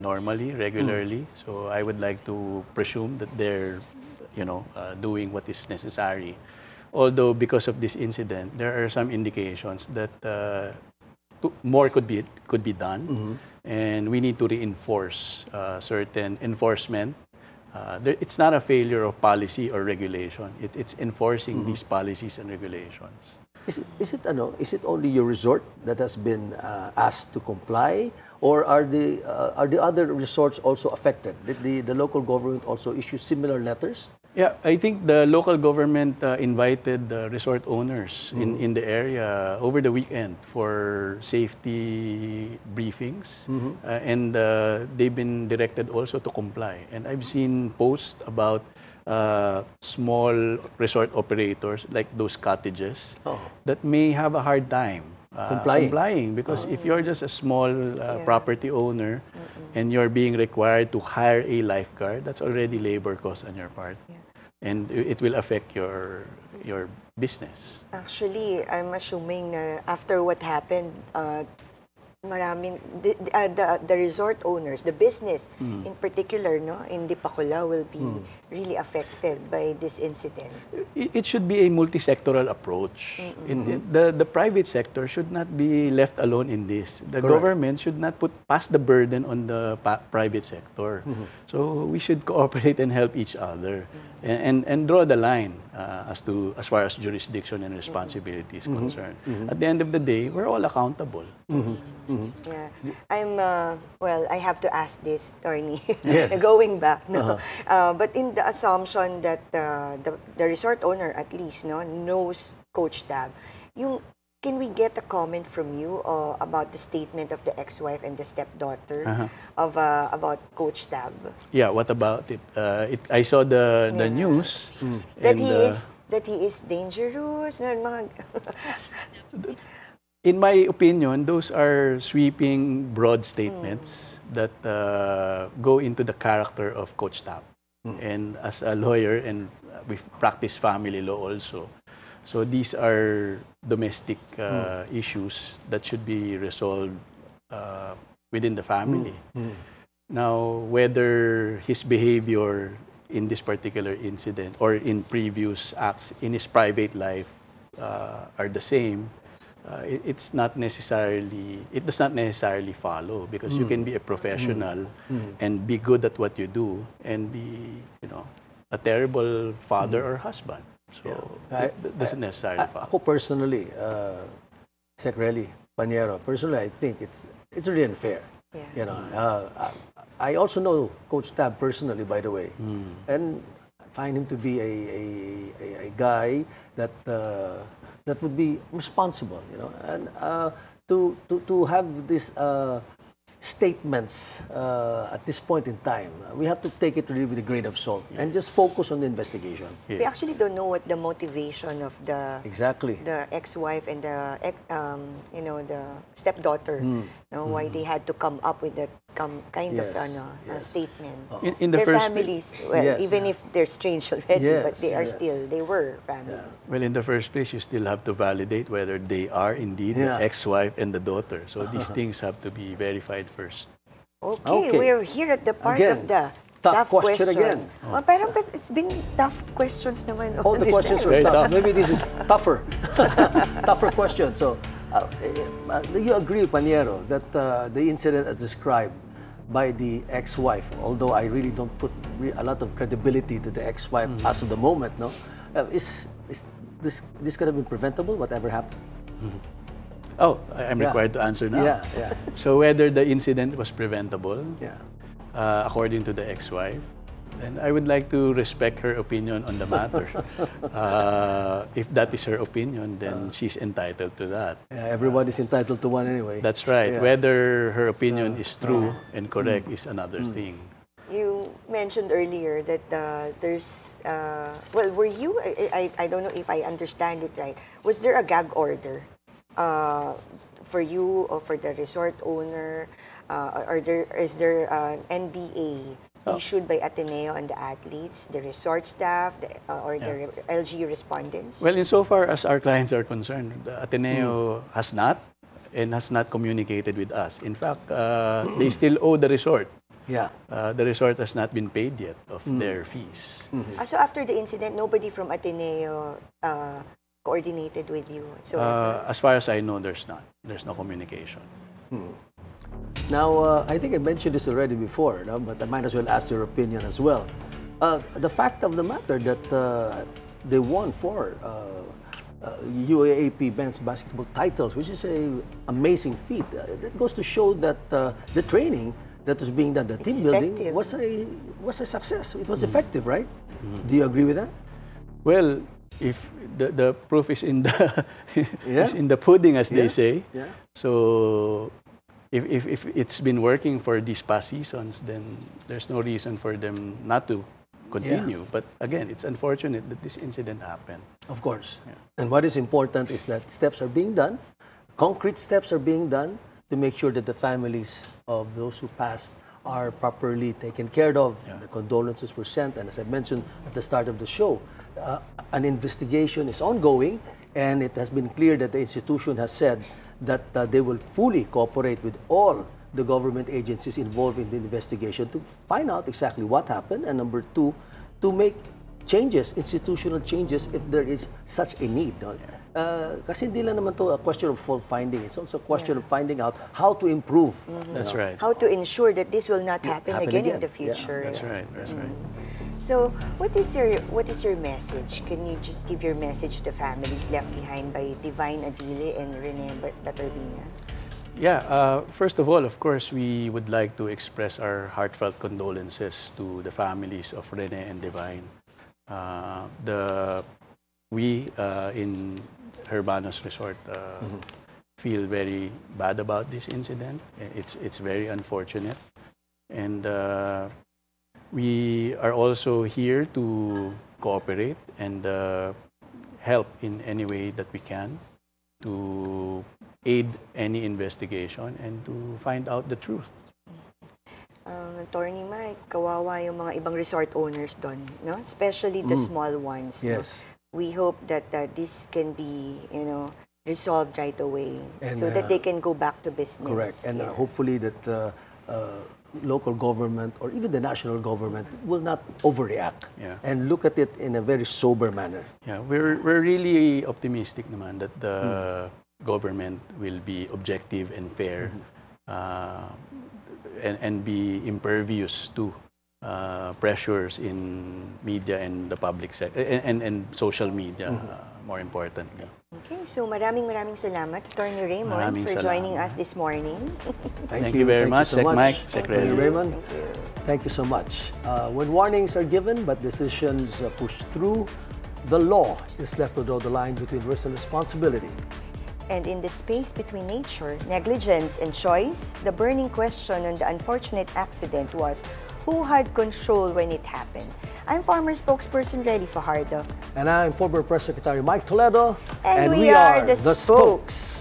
normally, regularly. So I would like to presume that they're, doing what is necessary. Although because of this incident, there are some indications that more could be done, and we need to reinforce certain enforcement. It's not a failure of policy or regulation. It's enforcing these policies and regulations. Is it only your resort that has been asked to comply, or are the other resorts also affected? Did the local government also issue similar letters? Yeah, I think the local government invited the resort owners in the area over the weekend for safety briefings, and they've been directed also to comply. And I've seen posts about small resort operators like those cottages that may have a hard time complying, because if you're just a small property owner and you're being required to hire a lifeguard, that's already labor cost on your part. And it will affect your business. Actually, I'm assuming after what happened, maraming the resort owners, the business in particular, no, in Dipakula will be really affected by this incident. It should be a multi-sectoral approach. The private sector should not be left alone in this. The government should not pass the burden on the private sector. So we should cooperate and help each other, and draw the line as far as jurisdiction and responsibility is concerned. At the end of the day, we're all accountable. Yeah, I have to ask this, Attorney. Yes. Going back, no. But in the assumption that the resort owner at least knows Coach Tab, can we get a comment from you about the statement of the ex-wife and the stepdaughter about Coach Tab? Yeah, what about it? I saw the news. That he is dangerous. In my opinion, those are sweeping, broad statements that go into the character of Coach Tab. And as a lawyer, and we've practiced family law also, so these are domestic issues that should be resolved within the family. Now, whether his behavior in this particular incident or in previous acts in his private life are the same, it does not necessarily follow, because you can be a professional and be good at what you do and be, a terrible father or husband. So it doesn't necessarily follow. Ako personally, Secretary Paniero, personally, I think it's really unfair. Yeah. I also know Coach Tab personally, by the way, and I find him to be a guy that would be responsible, and to have these statements at this point in time, we have to take it really with a grain of salt and just focus on the investigation. We actually don't know what the motivation of the ex-wife and the stepdaughter, why they had to come up with that kind of statement. In the Their first families, even if they're strange already, but they were families. Well, in the first place, you still have to validate whether they are indeed the ex-wife and the daughter. So these things have to be verified first. Okay, we're here at the part of the tough question again. But it's been tough questions naman. All the questions were tough. Maybe this is tougher. Tougher question. So, do you agree, Paniero, that the incident as described by the ex-wife, although I really don't put a lot of credibility to the ex-wife as of the moment, is this could have been preventable, whatever happened? Oh, I'm required to answer now. Yeah. So whether the incident was preventable, according to the ex-wife, then I would like to respect her opinion on the matter. If that is her opinion, then she's entitled to that. Yeah, everyone is entitled to one anyway. That's right. Yeah. Whether her opinion is true and correct is another thing. You mentioned earlier that there's, were you, I don't know if I understand it right, was there a gag order for you or for the resort owner? Is there an NDA issued by Ateneo and the athletes, the resort staff, or the LG respondents? Well, insofar as our clients are concerned, the Ateneo has not. and has not communicated with us. In fact, they still owe the resort. Yeah. The resort has not been paid yet of their fees. So after the incident, nobody from Ateneo coordinated with you whatsoever? As far as I know, there's not. There's no communication. Now, I think I mentioned this already before, no? But I might as well ask your opinion as well. The fact of the matter that they won 4 UAAP men's basketball titles, which is an amazing feat. That goes to show that the training that was being done, the team building, effective. was a success. It was effective, right? Do you agree with that? Well, if the proof is in the Yeah. is in the pudding, as they Yeah. say. Yeah. So if it's been working for these past seasons, then there's no reason for them not to continue. But again, it's unfortunate that this incident happened. Of course. And what is important is that steps are being done, concrete steps are being done to make sure that the families of those who passed are properly taken care of. The condolences were sent, and as I mentioned at the start of the show, an investigation is ongoing, and it has been clear that the institution has said that they will fully cooperate with all the government agencies involved in the investigation to find out exactly what happened, and number 2, to make changes, institutional changes, if there is such a need. No? Kasi hindi lang naman to a question of fault finding. It's also a question of finding out how to improve. That's right. How to ensure that this will not happen again in the Yeah. future? That's right. That's right. So, what is your message? Can you just give your message to the families left behind by Divine Adile and Rene Baturbina? Yeah, first of all, of course, we would like to express our heartfelt condolences to the families of Rene and Divine. We in Hermanos Resort feel very bad about this incident. It's very unfortunate, and we are also here to cooperate and help in any way that we can to aid any investigation and to find out the truth. Attorney Mike, kawawa yung mga ibang resort owners doon, no? Especially the small ones. Yes. No? We hope that this can be, resolved right away, And, so that they can go back to business. Correct. And Yeah. hopefully that local government or even the national government will not overreact and look at it in a very sober manner. Yeah, we're really optimistic naman that the government will be objective and fair and be impervious to pressures in media and the public sector and social media, more importantly. Okay, so maraming salamat, Attorney Raymond, Maraming for joining salamat. us this morning. Thank you very much, so Sec much. Mike, Sec Thank you, Rene. Raymond. Thank you so much. When warnings are given but decisions pushed through, the law is left to draw the line between risk and responsibility. And in the space between nature, negligence, and choice, the burning question on the unfortunate accident was, who had control when it happened? I'm former spokesperson Relly Fajardo. And I'm former Press Secretary Mike Toledo. And we are the Spokes.